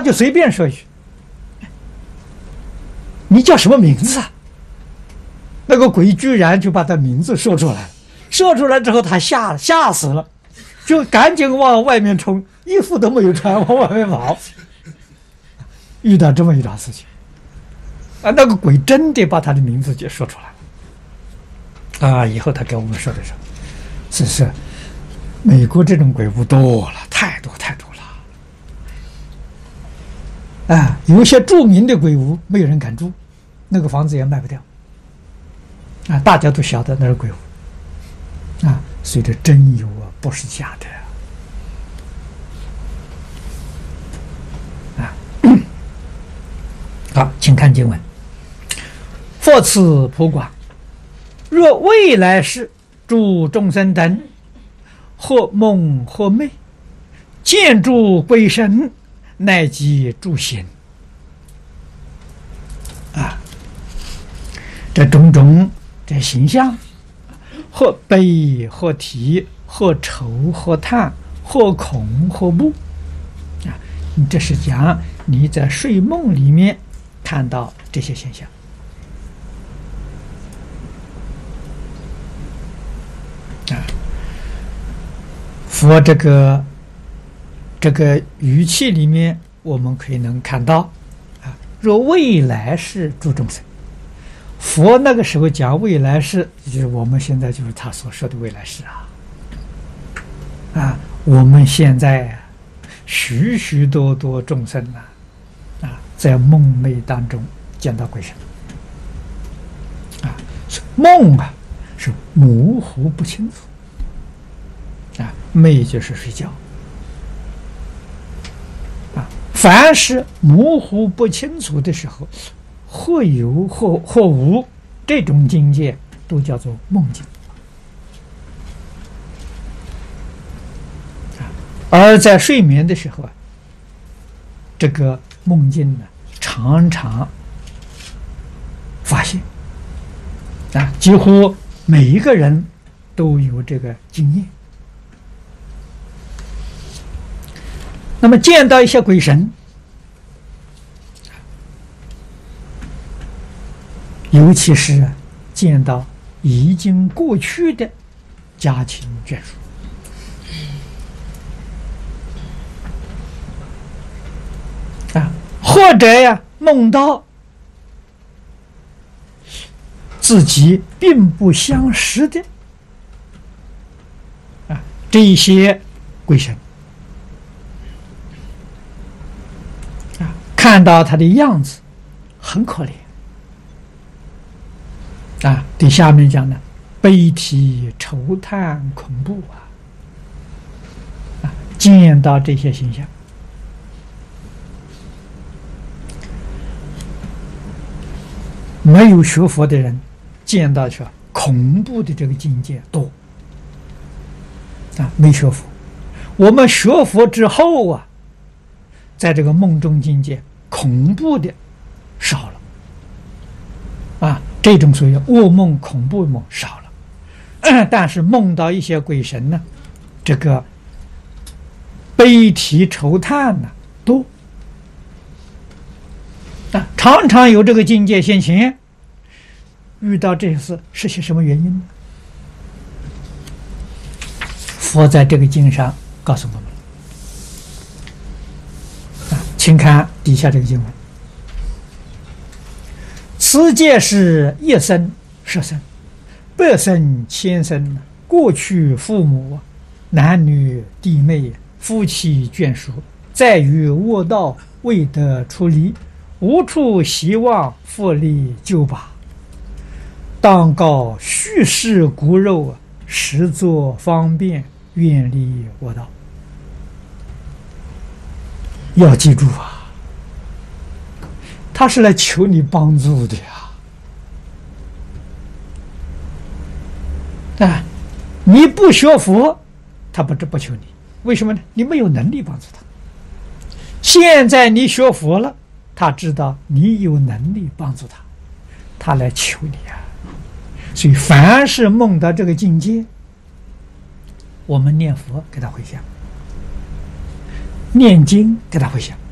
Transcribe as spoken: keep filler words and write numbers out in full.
就随便说一句：“你叫什么名字啊？”那个鬼居然就把他名字说出来了。说出来之后，他吓吓死了，就赶紧往外面冲，衣服都没有穿，往外面跑。遇到这么一桩事情，啊，那个鬼真的把他的名字就说出来了。啊，以后他给我们说的时候，只是美国这种鬼屋多了，太多太多了。啊，有一些著名的鬼屋，没有人敢住，那个房子也卖不掉。啊，大家都晓得那是鬼屋。啊，所以这真有啊，不是假的。啊，好，请看经文。佛此普广，若未来世诸众生等，或梦或寐，见诸鬼神，乃及诸行。啊，这种种这形象。或悲或啼，或愁或叹，或恐或怖，啊，你这是讲你在睡梦里面看到这些现象。啊，佛这个这个语气里面，我们可以能看到，啊，若未来世诸众生。佛那个时候讲未来世，就是我们现在就是他所说的未来世啊！啊，我们现在啊，许许多多众生啊，啊，在梦寐当中见到鬼神，啊，梦啊是模糊不清楚，啊，寐就是睡觉，啊，凡是模糊不清楚的时候。或有或或无，这种境界都叫做梦境。而在睡眠的时候啊，这个梦境呢，常常发现啊，几乎每一个人都有这个经验。那么见到一些鬼神。尤其是见到已经过去的家亲眷属，啊，或者呀梦到自己并不相识的啊这一些鬼神，啊，看到他的样子很可怜。啊，对下面讲呢，悲啼愁叹恐怖啊，啊，见到这些形象，没有学佛的人见到去恐怖的这个境界多啊，没学佛。我们学佛之后啊，在这个梦中境界，恐怖的少了啊。这种所谓噩梦、恐怖梦少了，但是梦到一些鬼神呢，这个悲啼愁叹呢多啊，常常有这个境界现前。遇到这事是些什么原因呢？佛在这个经上告诉我们啊，请看底下这个经文。此界是一生、十生、百生、千生，过去父母、男女弟妹、夫妻眷属，在于卧道未得出离，无处希望复力救拔。当告虚实骨肉，实作方便，远离卧道。要记住啊！他是来求你帮助的呀！啊，你不学佛，他不不求你，为什么呢？你没有能力帮助他。现在你学佛了，他知道你有能力帮助他，他来求你啊！所以，凡是梦到这个境界，我们念佛给他回向，念经给他回向。